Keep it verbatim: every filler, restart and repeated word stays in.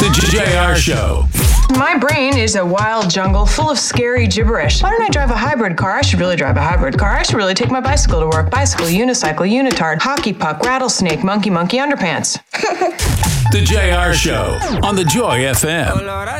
The J R Show. My brain is a wild jungle full of scary gibberish. Why don't I drive a hybrid car? I should really drive a hybrid car. I should really take my bicycle to work. Bicycle, unicycle, unitard, hockey puck, rattlesnake, monkey, monkey, underpants. The J R Show on the Joy F M.